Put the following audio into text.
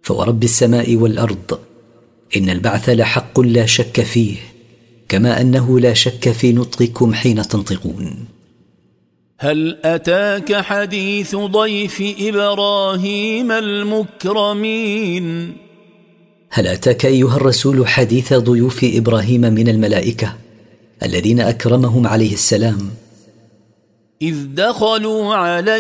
فورب السماء والأرض إن البعث لحق لا شك فيه، كما أنه لا شك في نطقكم حين تنطقون. هل أتاك حديث ضيف إبراهيم المكرمين؟ هل أتاك أيها الرسول حديث ضيوف إبراهيم من الملائكة الذين أكرمهم عليه السلام؟ إذ دخلوا عليه